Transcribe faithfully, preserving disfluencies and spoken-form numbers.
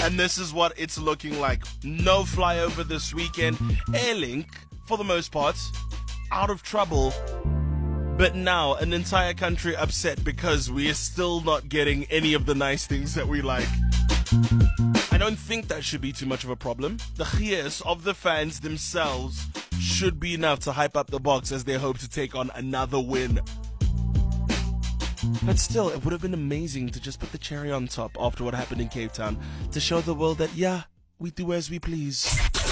And this is what it's looking like. No flyover this weekend. Airlink, for the most part, out of trouble. But now an entire country upset because we are still not getting any of the nice things that we like. I don't think that should be too much of a problem. The cheers of the fans themselves should be enough to hype up the Boks as they hope to take on another win. But still, it would have been amazing to just put the cherry on top after what happened in Cape Town to show the world that, yeah, we do as we please.